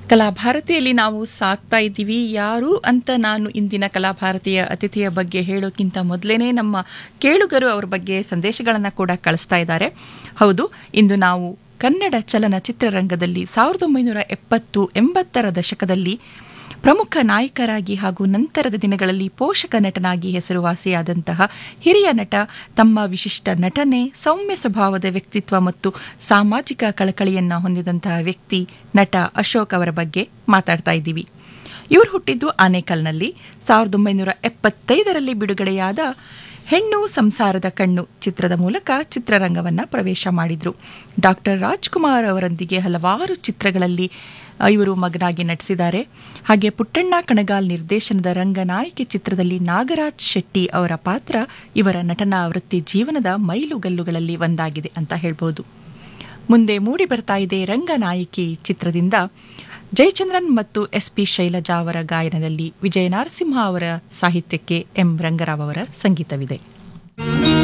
ಕಲಾಭಾರತಿಯಲ್ಲಿ ನಾವು ಸಾಕ್ತಾ ಇದ್ದೀವಿ. ಯಾರು ಅಂತ ನಾನು ಇಂದಿನ ಕಲಾಭಾರತಿಯ ಅತಿಥಿಯ ಬಗ್ಗೆ ಹೇಳೋಕ್ಕಿಂತ ಮೊದಲೇನೆ ನಮ್ಮ ಕೇಳುಗರು ಅವರ ಬಗ್ಗೆ ಸಂದೇಶಗಳನ್ನು ಕೂಡ ಕಳಿಸ್ತಾ ಇದ್ದಾರೆ. ಹೌದು, ಇಂದು ನಾವು ಕನ್ನಡ ಚಲನಚಿತ್ರರಂಗದಲ್ಲಿ 1970-80ರ ದಶಕದಲ್ಲಿ ಪ್ರಮುಖ ನಾಯಕರಾಗಿ ಹಾಗೂ ನಂತರದ ದಿನಗಳಲ್ಲಿ ಪೋಷಕ ನಟನಾಗಿ ಹೆಸರುವಾಸಿಯಾದಂತಹ ಹಿರಿಯ ನಟ, ತಮ್ಮ ವಿಶಿಷ್ಟ ನಟನೆ, ಸೌಮ್ಯ ಸ್ವಭಾವದ ವ್ಯಕ್ತಿತ್ವ ಮತ್ತು ಸಾಮಾಜಿಕ ಕಳಕಳಿಯನ್ನು ಹೊಂದಿದಂತಹ ವ್ಯಕ್ತಿ ನಟ ಅಶೋಕ್ ಅವರ ಬಗ್ಗೆ ಮಾತಾಡ್ತಾ ಇದ್ದೀವಿ. ಇವರು ಹುಟ್ಟಿದ್ದು ಆನೇಕಲ್ನಲ್ಲಿ 1975ರಲ್ಲಿ ಬಿಡುಗಡೆಯಾದ ಹೆಣ್ಣು ಸಂಸಾರದ ಕಣ್ಣು ಚಿತ್ರದ ಮೂಲಕ ಚಿತ್ರರಂಗವನ್ನು ಪ್ರವೇಶ ಮಾಡಿದ್ರು. ಡಾಕ್ಟರ್ ರಾಜ್ಕುಮಾರ್ ಅವರೊಂದಿಗೆ ಹಲವಾರು ಚಿತ್ರಗಳಲ್ಲಿ ಇವರು ಮಗನಾಗಿ ನಟಿಸಿದ್ದಾರೆ. ಹಾಗೆ ಪುಟ್ಟಣ್ಣ ಕಣಗಾಲ್ ನಿರ್ದೇಶನದ ರಂಗನಾಯಕಿ ಚಿತ್ರದಲ್ಲಿ ನಾಗರಾಜ್ ಶೆಟ್ಟಿ ಅವರ ಪಾತ್ರ ಇವರ ನಟನಾ ವೃತ್ತಿ ಜೀವನದ ಮೈಲುಗಲ್ಲುಗಳಲ್ಲಿ ಒಂದಾಗಿದೆ ಅಂತ ಹೇಳ್ಬೋದು. ಮುಂದೆ ಮೂಡಿ ಬರ್ತಾ ಇದೆ ರಂಗನಾಯಕಿ ಚಿತ್ರದಿಂದ ಜಯಚಂದ್ರನ್ ಮತ್ತು SP ಶೈಲಜಾ ಅವರ ಗಾಯನದಲ್ಲಿ ವಿಜಯ ನರಸಿಂಹ ಅವರ ಸಾಹಿತ್ಯಕ್ಕೆ M ರಂಗರಾವ್ ಅವರ ಸಂಗೀತವಿದೆ.